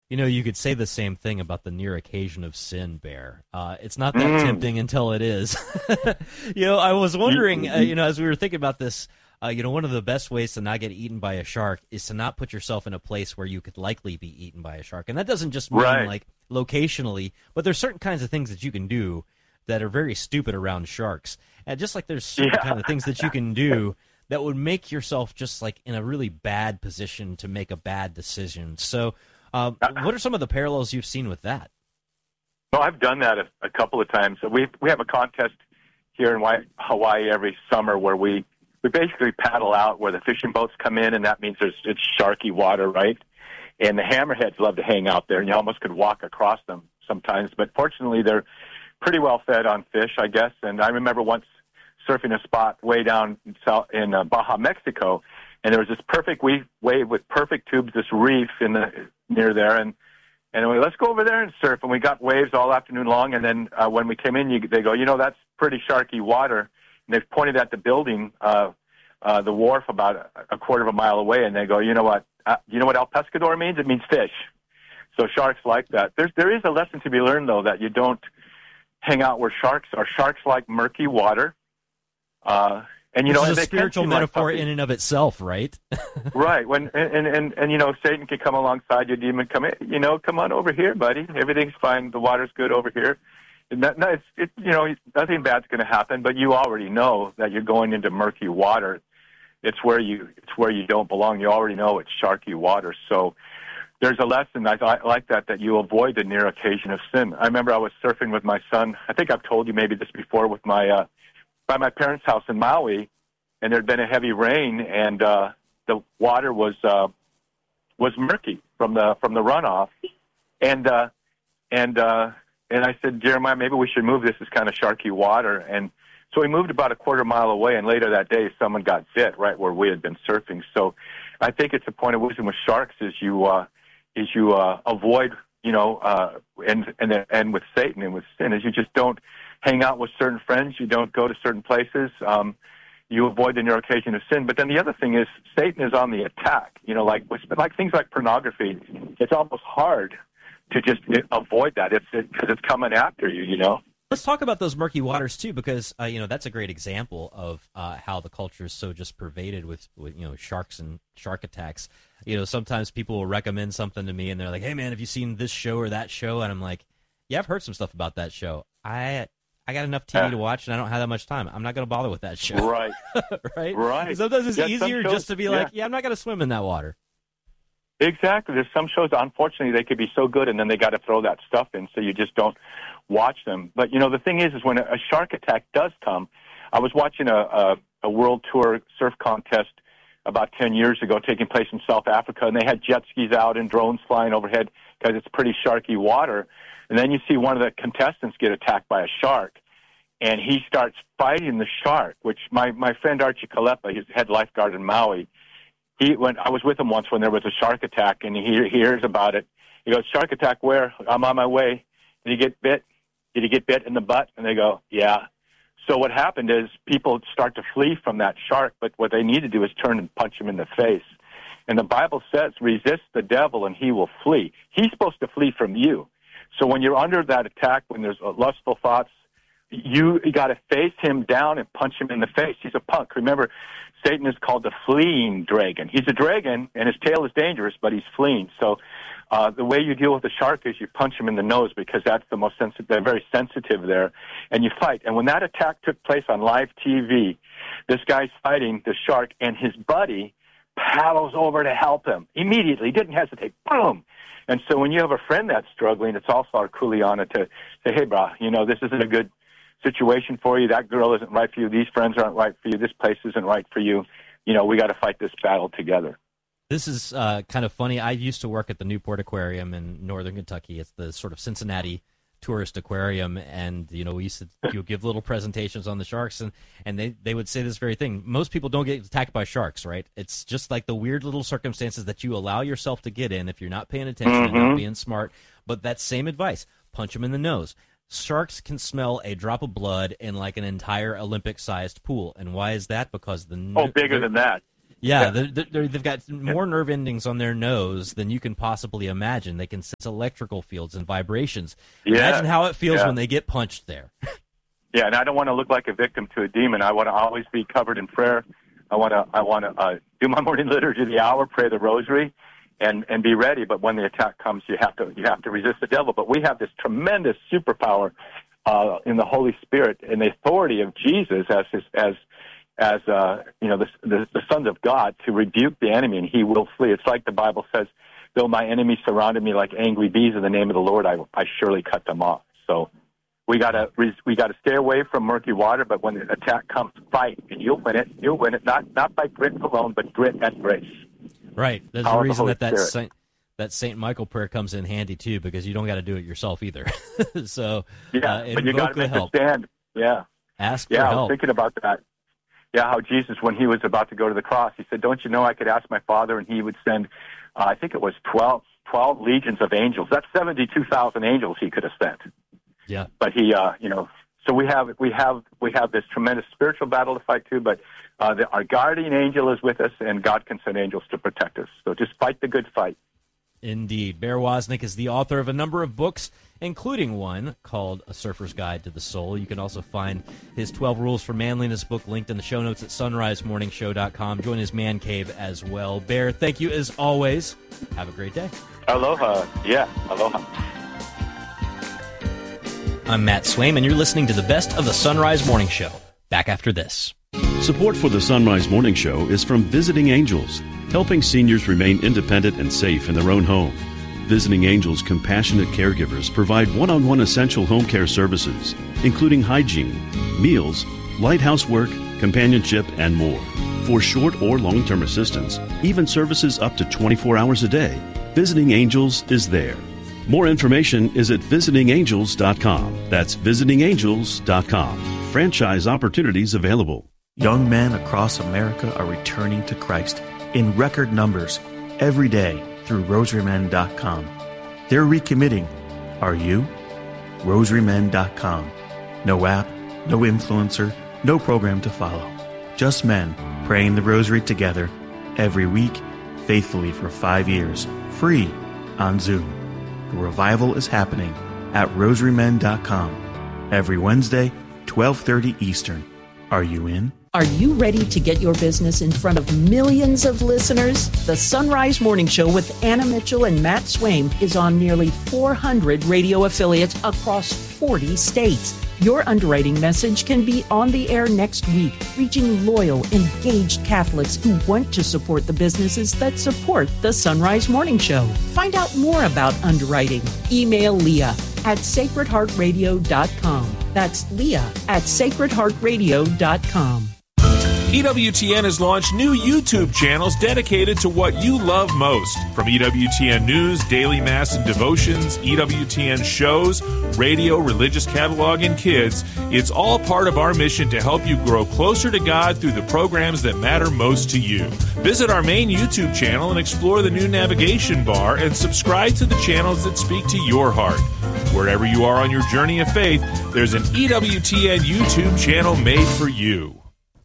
You know, you could say the same thing about the near occasion of sin, Bear. It's not that tempting until it is. I was wondering, as we were thinking about this, one of the best ways to not get eaten by a shark is to not put yourself in a place where you could likely be eaten by a shark. And that doesn't just mean like locationally, but there's certain kinds of things that you can do that are very stupid around sharks. And just like there's certain kind of things that you can do that would make yourself just like in a really bad position to make a bad decision. So what are some of the parallels you've seen with that? Well, I've done that a couple of times. We have a contest here in Hawaii every summer where we basically paddle out where the fishing boats come in, and that means it's sharky water, right? And the hammerheads love to hang out there, and you almost could walk across them sometimes. But fortunately, they're pretty well fed on fish, I guess. And I remember once surfing a spot way down in Baja, Mexico, and there was this perfect wave with perfect tubes, this reef near there, and we let's go over there and surf. And we got waves all afternoon long. And then when we came in, they go, that's pretty sharky water. And they've pointed at the building, the wharf about a quarter of a mile away, and they go, you know what El Pescador means? It means fish. So sharks like that. There is a lesson to be learned, though, that you don't hang out where sharks are. Sharks like murky water. And it's a spiritual metaphor in and of itself, right? Right. And Satan can come alongside your demon. Come on over here, buddy. Everything's fine. The water's good over here. Nothing bad's going to happen. But you already know that you're going into murky water. It's where you don't belong. You already know it's sharky water. So there's a lesson I like that you avoid the near occasion of sin. I remember I was surfing with my son. I think I've told you maybe this before with my. By my parents' house in Maui, and there had been a heavy rain, and the water was murky from the runoff, and I said, Jeremiah, maybe we should move. This is kind of sharky water, and so we moved about a quarter mile away. And later that day, someone got bit right where we had been surfing. So I think it's a point of wisdom with sharks is you avoid and with Satan and with sin is you just don't hang out with certain friends. You don't go to certain places. You avoid the near occasion of sin. But then the other thing is Satan is on the attack. Like things like pornography. It's almost hard to just avoid that because it's coming after you. Let's talk about those murky waters too, because that's a great example of how the culture is so just pervaded with sharks and shark attacks. Sometimes people will recommend something to me, and they're like, "Hey, man, have you seen this show or that show?" And I'm like, "Yeah, I've heard some stuff about that show. I got enough TV to watch, and I don't have that much time. I'm not going to bother with that show." Right. Right. Sometimes it's easier just to be like, "Yeah, I'm not going to swim in that water." Exactly. There's some shows, unfortunately, they could be so good, and then they got to throw that stuff in, so you just don't watch them. But, the thing is when a shark attack does come, I was watching a world tour surf contest about 10 years ago taking place in South Africa, and they had jet skis out and drones flying overhead because it's pretty sharky water. And then you see one of the contestants get attacked by a shark, and he starts fighting the shark, which my friend Archie Kalepa, he's head lifeguard in Maui, I was with him once when there was a shark attack, and he hears about it. He goes, "Shark attack where? I'm on my way." Did he get bit? Did he get bit in the butt? And they go, "Yeah." So what happened is people start to flee from that shark, but what they need to do is turn and punch him in the face. And the Bible says, resist the devil and he will flee. He's supposed to flee from you. So when you're under that attack, when there's lustful thoughts, you got to face him down and punch him in the face. He's a punk. Remember, Satan is called the fleeing dragon. He's a dragon, and his tail is dangerous, but he's fleeing. So the way you deal with the shark is you punch him in the nose because that's the most sensitive. They're very sensitive there, and you fight. And when that attack took place on live TV, this guy's fighting the shark, and his buddy paddles over to help him immediately. Didn't hesitate. Boom. And so when you have a friend that's struggling, it's also our kuleana to say, "Hey, brah, this isn't a good situation for you. That girl isn't right for you. These friends aren't right for you. This place isn't right for you. We got to fight this battle together." This is kind of funny. I used to work at the Newport Aquarium in northern Kentucky. It's the sort of Cincinnati tourist aquarium, and we used to give little presentations on the sharks, and they would say this very thing. Most people don't get attacked by sharks, right? It's just like the weird little circumstances that you allow yourself to get in if you're not paying attention and not being smart. But that same advice, punch them in the nose. Sharks can smell a drop of blood in like an entire Olympic-sized pool. And why is that? Because bigger than that. Yeah, they've got more nerve endings on their nose than you can possibly imagine. They can sense electrical fields and vibrations. Imagine how it feels when they get punched there. Yeah, and I don't want to look like a victim to a demon. I want to always be covered in prayer. I want to do my morning liturgy of the hour, pray the rosary, and be ready. But when the attack comes, you have to resist the devil. But we have this tremendous superpower in the Holy Spirit and the authority of Jesus as the sons of God to rebuke the enemy, and he will flee. It's like the Bible says, though my enemies surrounded me like angry bees, in the name of the Lord, I surely cut them off. So we gotta stay away from murky water, but when the attack comes, fight, and you'll win it. You'll win it, not by grit alone, but grit and grace. Right. There's a reason that Saint Michael prayer comes in handy too, because you don't got to do it yourself either. So but you got to make a stand. Yeah. Ask for help. help. I was thinking about that. Yeah, how Jesus, when he was about to go to the cross, he said, "Don't you know I could ask my Father, and he would send, I think it was 12 legions of angels. That's 72,000 angels he could have sent." Yeah. But he, so we have this tremendous spiritual battle to fight too. But our guardian angel is with us, and God can send angels to protect us. So just fight the good fight. Indeed. Bear Wozniak is the author of a number of books, including one called A Surfer's Guide to the Soul. You can also find his 12 Rules for Manliness book linked in the show notes at sunrisemorningshow.com. Join his man cave as well. Bear, thank you as always. Have a great day. Aloha. Yeah, aloha. I'm Matt Swaim, and you're listening to the best of the Sunrise Morning Show. Back after this. Support for the Sunrise Morning Show is from Visiting Angels, helping seniors remain independent and safe in their own home. Visiting Angels compassionate caregivers provide one-on-one essential home care services, including hygiene, meals, light housework, companionship, and more. For short or long-term assistance, even services up to 24 hours a day, Visiting Angels is there. More information is at visitingangels.com. That's visitingangels.com. Franchise opportunities available. Young men across America are returning to Christ in record numbers every day through rosarymen.com. They're recommitting. Are you? rosarymen.com. No app, no influencer, no program to follow. Just men praying the rosary together every week, faithfully for 5 years, free on Zoom. The revival is happening at rosarymen.com every Wednesday, 12:30 Eastern. Are you in? Are you ready to get your business in front of millions of listeners? The Sunrise Morning Show with Anna Mitchell and Matt Swaim is on nearly 400 radio affiliates across 40 states. Your underwriting message can be on the air next week, reaching loyal, engaged Catholics who want to support the businesses that support the Sunrise Morning Show. Find out more about underwriting. Email Leah at sacredheartradio.com. That's Leah at sacredheartradio.com. EWTN has launched new YouTube channels dedicated to what you love most. From EWTN News, Daily Mass and Devotions, EWTN shows, radio, religious catalog, and kids, it's all part of our mission to help you grow closer to God through the programs that matter most to you. Visit our main YouTube channel and explore the new navigation bar and subscribe to the channels that speak to your heart. Wherever you are on your journey of faith, there's an EWTN YouTube channel made for you.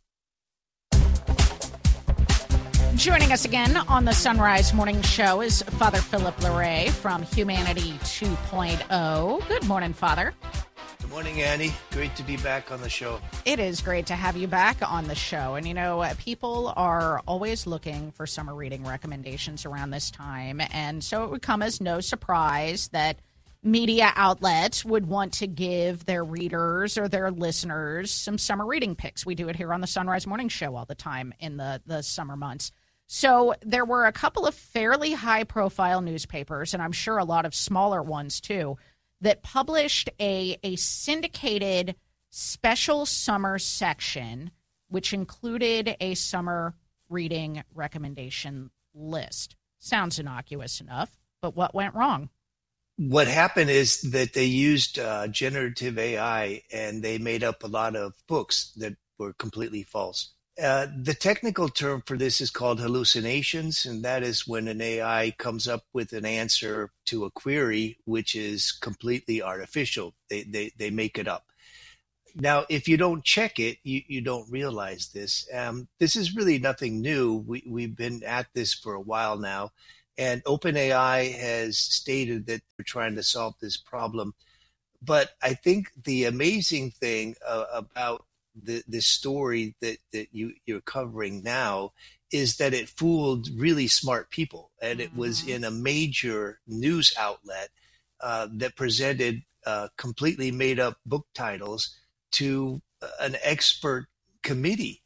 Joining us again on the Sunrise Morning Show is Father Philip Larray from Humanity 2.0. Good morning, Father. Good morning, Annie. Great to be back on the show. It is great to have you back on the show. And, you know, people are always looking for summer reading recommendations around this time. And so it would come as no surprise that media outlets would want to give their readers or their listeners some summer reading picks. We do it here on the Sunrise Morning Show all the time in the summer months. So there were a couple of fairly high-profile newspapers, and I'm sure a lot of smaller ones too, that published a syndicated special summer section, which included a summer reading recommendation list. Sounds innocuous enough, but what went wrong? What happened is that they used generative AI, and they made up a lot of books that were completely false. The technical term for this is called hallucinations, and that is when an AI comes up with an answer to a query which is completely artificial. They make it up. Now, if you don't check it, you don't realize this. This is really nothing new. We've been at this for a while now, and OpenAI has stated that they're trying to solve this problem. But I think the amazing thing about this story that you're covering now is that it fooled really smart people, and it was in a major news outlet that presented completely made up book titles to an expert committee.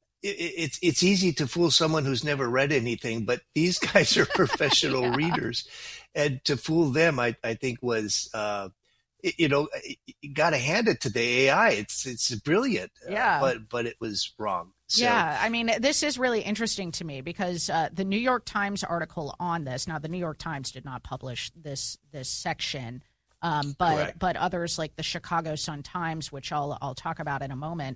It's easy to fool someone who's never read anything, but these guys are professional readers, and to fool them, I think was, you got to hand it to the AI. It's brilliant, but it was wrong. So, yeah, I mean, this is really interesting to me because the New York Times article on this. Now, the New York Times did not publish this section. But others like the Chicago Sun-Times, which I'll talk about in a moment,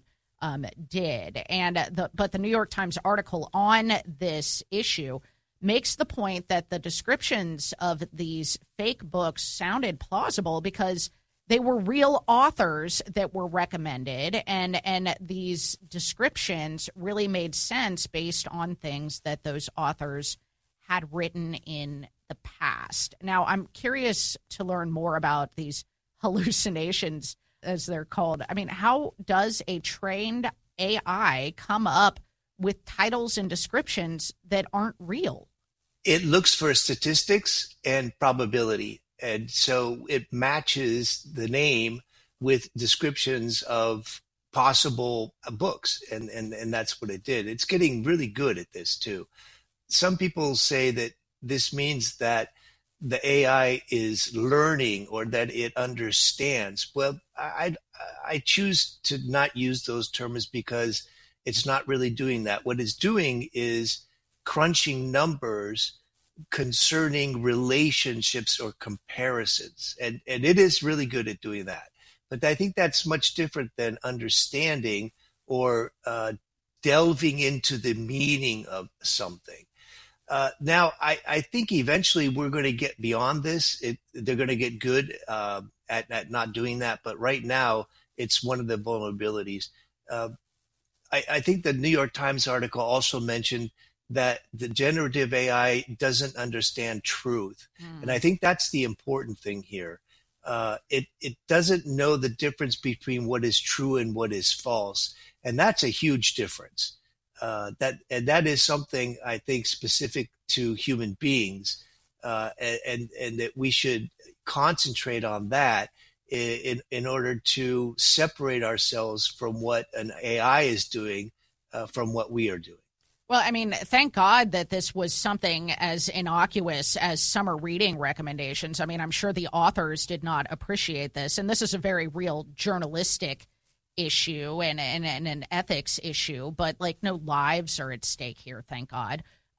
did. And the New York Times article on this issue makes the point that the descriptions of these fake books sounded plausible because they were real authors that were recommended, and these descriptions really made sense based on things that those authors had written in the past. Now, I'm curious to learn more about these hallucinations, as they're called. I mean, how does a trained AI come up with titles and descriptions that aren't real? It looks for statistics and probability. And so it matches the name with descriptions of possible books. And that's what it did. It's getting really good at this, too. Some people say that this means that the AI is learning or that it understands. Well, I choose to not use those terms because it's not really doing that. What it's doing is crunching numbers concerning relationships or comparisons. And it is really good at doing that. But I think that's much different than understanding or delving into the meaning of something. Now, I think eventually we're going to get beyond this. They're going to get good at not doing that. But right now, it's one of the vulnerabilities. I think the New York Times article also mentioned that the generative AI doesn't understand truth. And I think that's the important thing here. It doesn't know the difference between what is true and what is false. And that's a huge difference. That is something I think specific to human beings, and that we should concentrate on that in order to separate ourselves from what an AI is doing from what we are doing. Well, I mean, thank God that this was something as innocuous as summer reading recommendations. I mean, I'm sure the authors did not appreciate this, and this is a very real journalistic issue and an ethics issue, but like no lives are at stake here, thank God.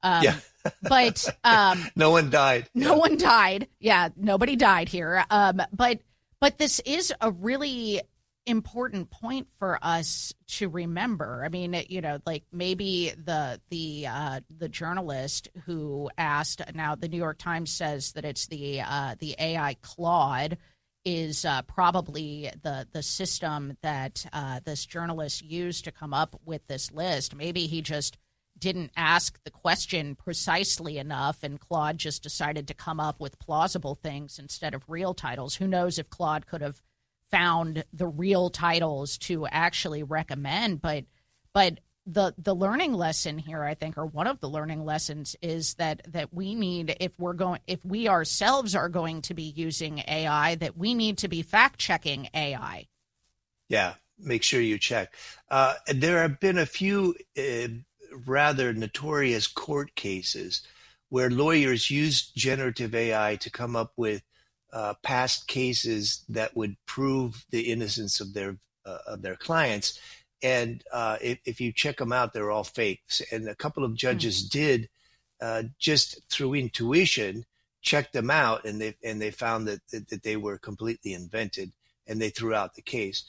But no one died. No one died. Yeah, nobody died here. But this is a really important point for us to remember. I mean, like maybe the journalist who asked. Now, the New York Times says that it's the AI Claude is probably the system that this journalist used to come up with this list. Maybe he just didn't ask the question precisely enough, and Claude just decided to come up with plausible things instead of real titles. Who knows if Claude could have found the real titles to actually recommend, but the learning lesson here, I think, or one of the learning lessons, is that we need, if we ourselves are going to be using AI, that we need to be fact checking AI. Yeah, make sure you check. There have been a few rather notorious court cases where lawyers used generative AI to come up with past cases that would prove the innocence of their clients. And if you check them out, they're all fakes. And a couple of judges did, just through intuition, check them out, and they found that they were completely invented, and they threw out the case.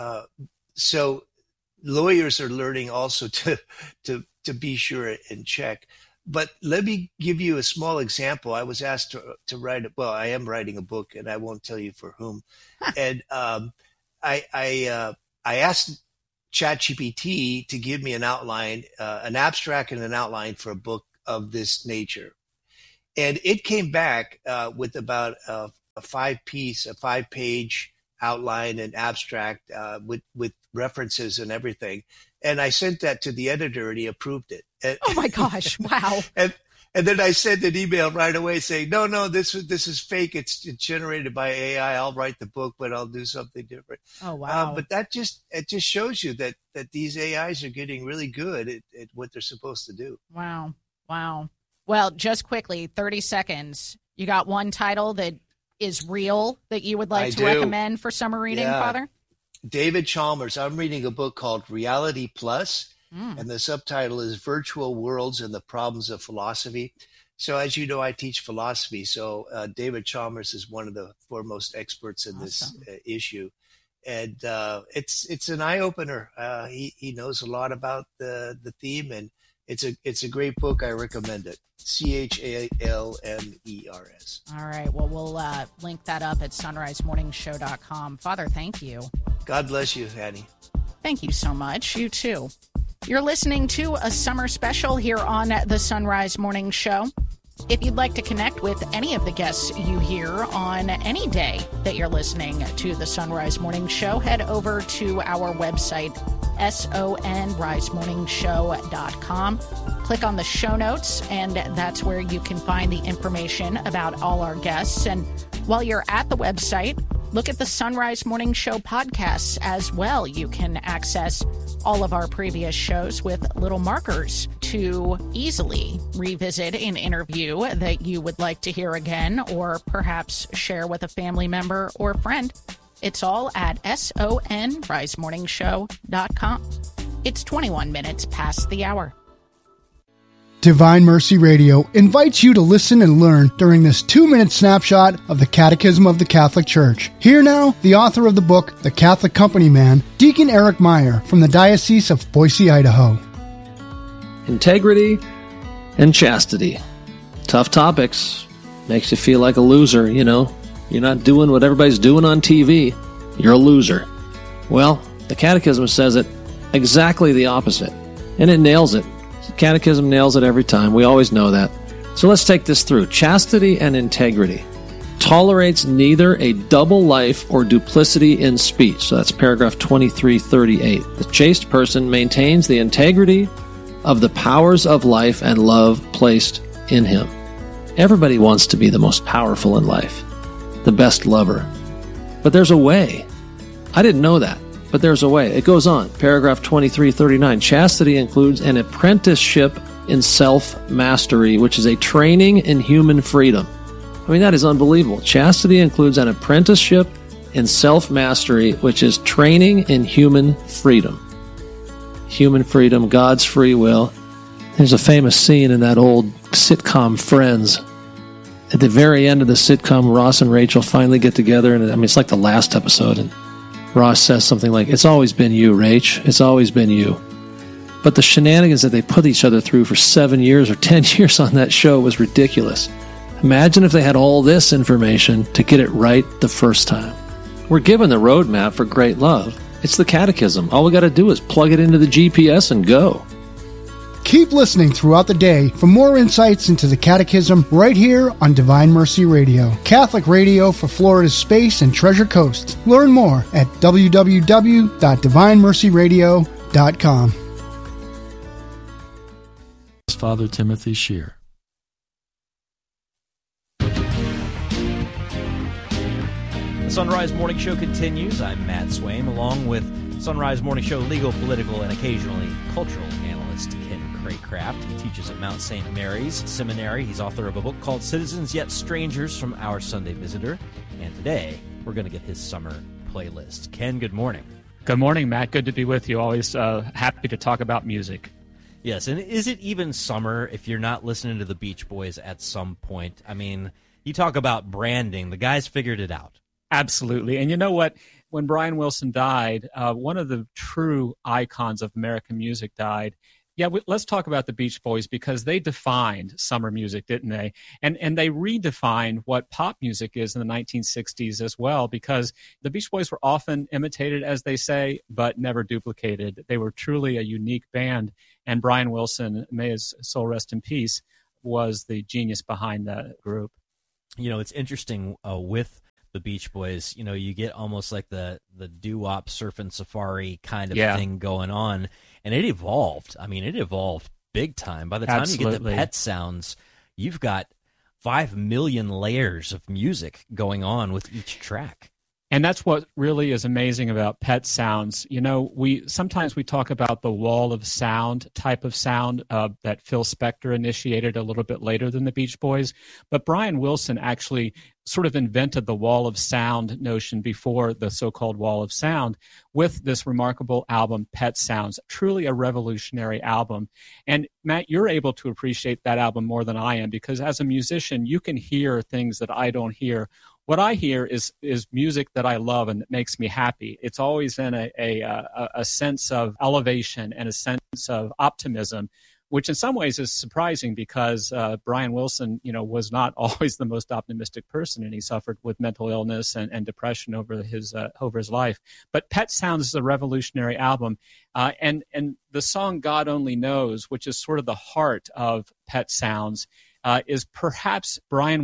So lawyers are learning also to be sure and check. But let me give you a small example. I was asked to write. Well, I am writing a book, and I won't tell you for whom. And I I asked ChatGPT to give me an outline, an abstract and an outline for a book of this nature. And it came back with about a 5-page outline and abstract with references and everything. And I sent that to the editor, and he approved it. And, oh my gosh! Wow. and then I sent an email right away saying, no, this is fake. It's generated by AI. I'll write the book, but I'll do something different. Oh wow! But it just shows you that these AIs are getting really good at what they're supposed to do. Wow. Well, just quickly, 30 seconds. You got one title that is real that you would like to recommend for summer reading, Father? David Chalmers. I'm reading a book called Reality Plus, and the subtitle is Virtual Worlds and the Problems of Philosophy. So as you know, I teach philosophy. So David Chalmers is one of the foremost experts in this issue. And it's an eye-opener. He knows a lot about the theme, and it's a great book. I recommend it. CHALMERS. All right. Well, we'll link that up at sunrisemorningshow.com. Father, thank you. God bless you, Hattie. Thank you so much. You too. You're listening to a summer special here on the Sunrise Morning Show. If you'd like to connect with any of the guests you hear on any day that you're listening to the Sunrise Morning Show, head over to our website, sonrisemorningshow.com. Click on the show notes, and that's where you can find the information about all our guests. And while you're at the website, look at the Sunrise Morning Show podcasts as well. You can access all of our previous shows with little markers to easily revisit an interview that you would like to hear again, or perhaps share with a family member or friend. It's all at sonrisemorningshow.com. It's 21 minutes past the hour. Divine Mercy Radio invites you to listen and learn during this 2-minute snapshot of the Catechism of the Catholic Church. Here now, the author of the book, The Catholic Company Man, Deacon Eric Meyer from the Diocese of Boise, Idaho. Integrity and chastity. Tough topics. Makes you feel like a loser, you know. You're not doing what everybody's doing on TV. You're a loser. Well, the Catechism says it exactly the opposite. And it nails it. The Catechism nails it every time. We always know that. So let's take this through. Chastity and integrity. Tolerates neither a double life or duplicity in speech. So that's paragraph 2338. The chaste person maintains the integrity of the powers of life and love placed in him. Everybody wants to be the most powerful in life, the best lover. But there's a way. I didn't know that, but there's a way. It goes on. Paragraph 2339. Chastity includes an apprenticeship in self-mastery, which is a training in human freedom. I mean, that is unbelievable. Chastity includes an apprenticeship in self-mastery, which is training in human freedom. Human freedom, God's free will. There's a famous scene in that old sitcom Friends. At the very end of the sitcom, Ross and Rachel finally get together, and I mean, it's like the last episode, and Ross says something like, "It's always been you, Rach. It's always been you." But the shenanigans that they put each other through for 7 years or 10 years on that show was ridiculous. Imagine if they had all this information to get it right the first time. We're given the roadmap for great love. It's the Catechism. All we got to do is plug it into the GPS and go. Keep listening throughout the day for more insights into the Catechism right here on Divine Mercy Radio, Catholic radio for Florida's Space and Treasure Coast. Learn more at www.divinemercyradio.com. Father Timothy Shear. The Sunrise Morning Show continues. I'm Matt Swaim, along with Sunrise Morning Show legal, political, and occasionally cultural analyst Ken Craycraft. He teaches at Mount St. Mary's Seminary. He's author of a book called Citizens Yet Strangers from Our Sunday Visitor. And today, we're going to get his summer playlist. Ken, good morning. Good morning, Matt. Good to be with you. Always happy to talk about music. Yes, and is it even summer if you're not listening to the Beach Boys at some point? I mean, you talk about branding. The guys figured it out. Absolutely. And you know what? When Brian Wilson died, one of the true icons of American music died. Yeah, let's talk about the Beach Boys, because they defined summer music, didn't they? And they redefined what pop music is in the 1960s as well, because the Beach Boys were often imitated, as they say, but never duplicated. They were truly a unique band, and Brian Wilson, may his soul rest in peace, was the genius behind the group. You know, it's interesting with the Beach Boys, you know, you get almost like the doo-wop surfing safari kind of thing going on, and it evolved. I mean, it evolved big time. By the time you get to Pet Sounds, you've got 5 million layers of music going on with each track. And that's what really is amazing about Pet Sounds. You know, sometimes we talk about the wall of sound type of sound that Phil Spector initiated a little bit later than the Beach Boys. But Brian Wilson actually sort of invented the wall of sound notion before the so-called wall of sound with this remarkable album, Pet Sounds, truly a revolutionary album. And Matt, you're able to appreciate that album more than I am, because as a musician, you can hear things that I don't hear. What I hear is music that I love and that makes me happy. It's always in a sense of elevation and a sense of optimism, which in some ways is surprising, because Brian Wilson, you know, was not always the most optimistic person, and he suffered with mental illness and depression over his life. But Pet Sounds is a revolutionary album, and the song "God Only Knows," which is sort of the heart of Pet Sounds, is perhaps Brian